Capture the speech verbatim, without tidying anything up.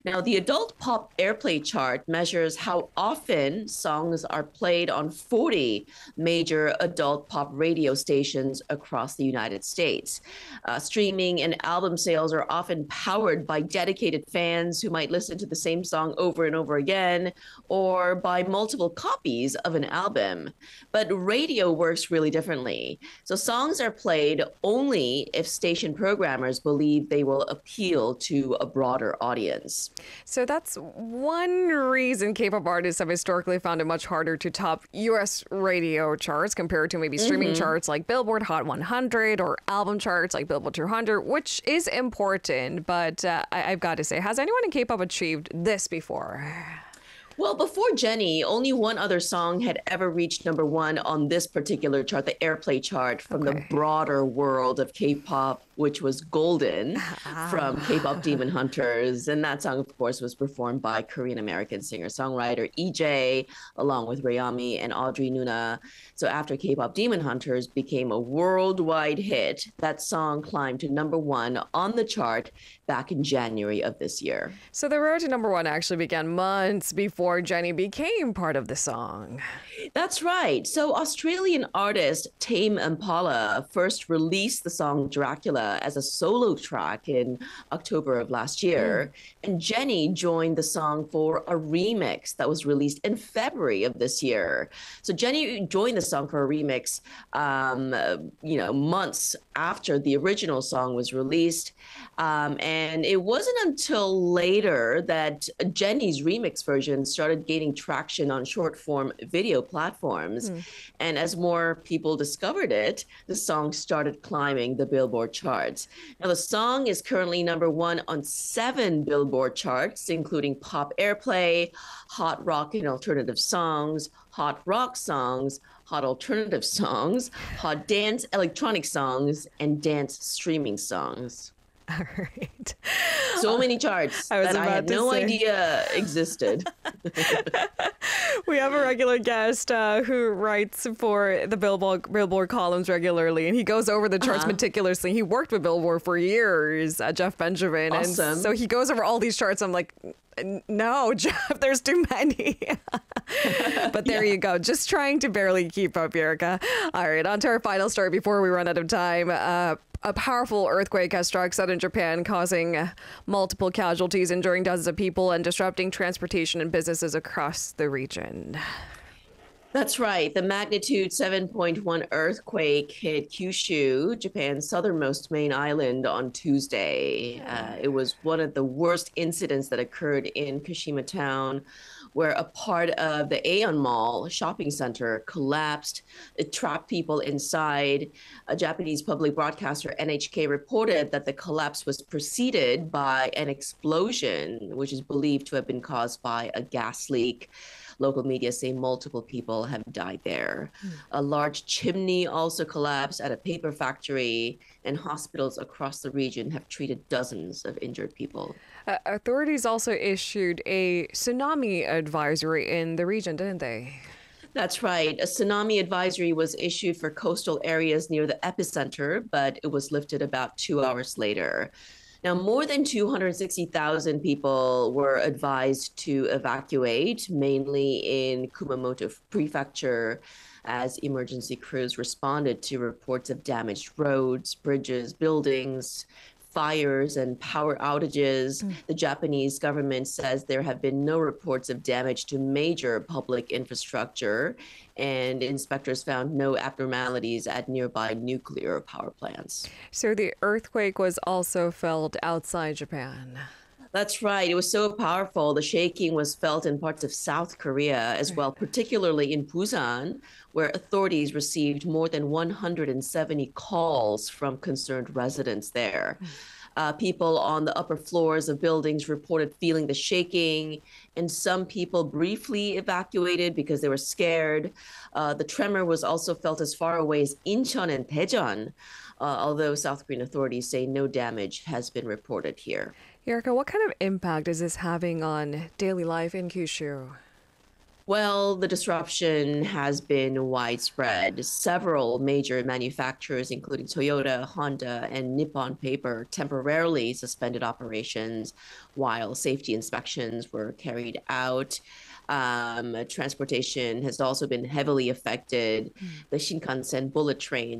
Now, the adult pop airplay chart measures how often songs are played on forty major adult pop radio stations across the United States. Uh, streaming and album sales are often powered by dedicated fans who might listen to the same song over and over again or buy multiple copies of an album. But radio works really differently. So, songs are played only if station programmers believe they will appeal to a broader audience. So that's one reason K-pop artists have historically found it much harder to top U S radio charts compared to maybe streaming Mm-hmm. charts like Billboard Hot one hundred or album charts like Billboard two hundred, which is important. But uh, I- I've got to say, has anyone in K-pop achieved this before? Well, before Jenny, only one other song had ever reached number one on this particular chart, the airplay chart from Okay. the broader world of K-pop, which was Golden from K-pop Demon Hunters. And that song, of course, was performed by Korean-American singer-songwriter E J, along with Rayami and Audrey Nuna. So after K-pop Demon Hunters became a worldwide hit, that song climbed to number one on the chart back in January of this year. So the road to number one actually began months before Jenny became part of the song. That's right. So Australian artist Tame Impala first released the song Dracula as a solo track in October of last year. And Jenny joined the song for a remix that was released in February of this year. So Jenny joined the song for a remix, um, uh, you know, months after the original song was released. Um, and it wasn't until later that Jenny's remix version started gaining traction on short form video platforms. And as more people discovered it, the song started climbing the Billboard charts. Now, the song is currently number one on seven Billboard charts, including pop airplay, hot rock and alternative songs, hot rock songs, hot alternative songs, hot dance electronic songs, and dance streaming songs. All right. So many charts I was that I about had to no say. idea existed. We have a regular guest uh, who writes for the Billboard, Billboard columns regularly, and he goes over the charts Uh-huh. meticulously. He worked with Billboard for years, uh, Jeff Benjamin. Awesome. And so he goes over all these charts. I'm like, "N- no, Jeff, there's too many." But there you go. Just trying to barely keep up, Erica. All right, on to our final story before we run out of time. Uh, a powerful earthquake has struck southern Japan, causing uh, multiple casualties, injuring dozens of people, and disrupting transportation and businesses across the region. That's right. The magnitude seven point one earthquake hit Kyushu, Japan's southernmost main island, on Tuesday. Uh, it was one of the worst incidents that occurred in Kashima town, where a part of the Aeon Mall shopping center collapsed. It trapped people inside. A Japanese public broadcaster, N H K, reported that the collapse was preceded by an explosion, which is believed to have been caused by a gas leak. Local media say multiple people have died there. A large chimney also collapsed at a paper factory, and hospitals across the region have treated dozens of injured people. Uh, authorities also issued a tsunami advisory in the region, didn't they? That's right. A tsunami advisory was issued for coastal areas near the epicenter, but it was lifted about two hours later. Now, more than two hundred sixty thousand people were advised to evacuate, mainly in Kumamoto Prefecture, as emergency crews responded to reports of damaged roads, bridges, buildings, fires, and power outages. The Japanese government says there have been no reports of damage to major public infrastructure, and inspectors found no abnormalities at nearby nuclear power plants. So the earthquake was also felt outside Japan. That's right. It was so powerful. The shaking was felt in parts of South Korea as well, particularly in Busan, where authorities received more than one hundred seventy calls from concerned residents there. Uh, people on the upper floors of buildings reported feeling the shaking, and some people briefly evacuated because they were scared. Uh, the tremor was also felt as far away as Incheon and Daejeon, uh, although South Korean authorities say no damage has been reported here. Erica, what kind of impact is this having on daily life in Kyushu? Well, the disruption has been widespread. Several major manufacturers, including Toyota, Honda, and Nippon Paper, temporarily suspended operations while safety inspections were carried out. Um, transportation has also been heavily affected. The Shinkansen bullet train